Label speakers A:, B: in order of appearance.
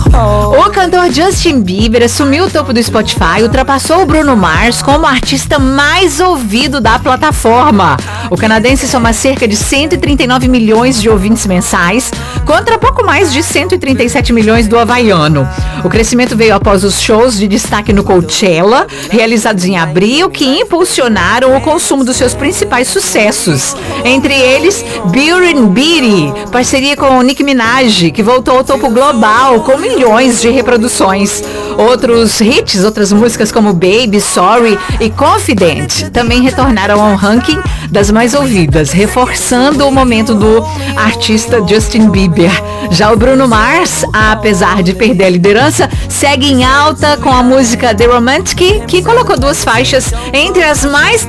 A: O cantor Justin Bieber assumiu o topo do Spotify e ultrapassou o Bruno Mars como o artista mais ouvido da plataforma. O canadense soma cerca de 139 milhões de ouvintes mensais, contra pouco mais de 137 milhões do havaiano. O crescimento veio após os shows de destaque no Coachella, realizados em abril, que impulsionaram o consumo dos seus principais sucessos. Entre eles, Beauty and Beatty, parceria com Nicki Minaj, que voltou ao topo global com milhões de reproduções. Outros hits, outras músicas como Baby, Sorry e Confident também retornaram ao ranking das mais ouvidas, reforçando o momento do artista Justin Bieber. Já o Bruno Mars, apesar de perder a liderança, segue em alta com a música The Romantic, que colocou 2 faixas entre as mais